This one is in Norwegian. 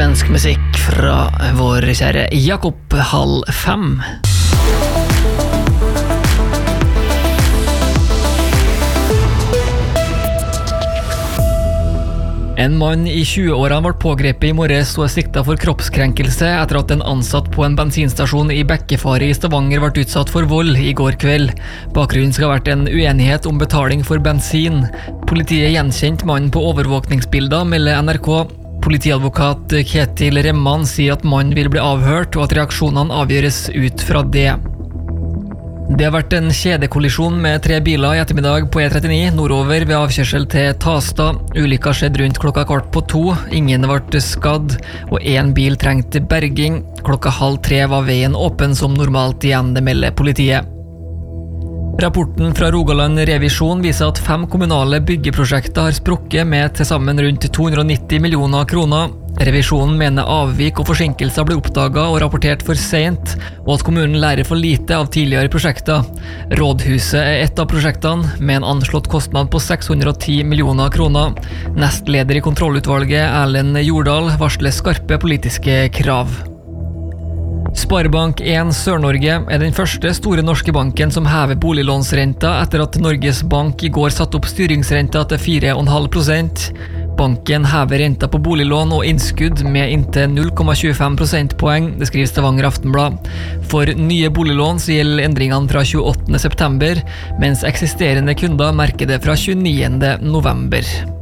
svensk musikk fra vår kjære Jakob Hall 5. En mann i 20-årene ble pågrepet i morges og siktet for kroppskrenkelse etter at en ansatt på en bensinstasjon i Bekkefaret i Stavanger ble utsatt for vold i går kveld. Bakgrunnen skal ha vært en uenighet om betaling for bensin. Politiet gjenkjente mannen på overvåkningsbilder, melder NRK. Politiadvokat Ketil Remman sier at mannen vil bli avhørt og at reaksjonene avgjøres ut fra det. Det har vært en kjedekollisjon med 3 biler i ettermiddag på E39 nordover ved avkjørsel til Tastad. Ulykka skjedde rundt 2:15. Ingen ble skadd, og 1 bil trengte berging. 2:30 var veien åpen som normalt igjen, det melder politiet. Rapporten fra Rogaland Revisjon viser at 5 kommunale byggeprosjekter har sprukket med til sammen rundt 290 millioner kroner. Revisjonen mener avvik og forsinkelser ble oppdaget og rapportert for sent, og at kommunen lærer for lite av tidligere prosjekter. Rådhuset er et av prosjektene, med en anslått kostnad på 610 millioner kroner. Nestleder i kontrollutvalget, Erlend Jordal, varsler skarpe politiske krav. Sparebank 1 Sør-Norge er den første store norske banken som hever boliglånsrenta etter at Norges Bank i går satte opp styringsrenta til 4,5%. Banken hever renta på boliglån og innskudd med inntil 0,25 prosentpoeng, det skriver Stavanger Aftenblad. For nye boliglån så gjelder endringene fra 28. september, mens eksisterende kunder merker det fra 29. november.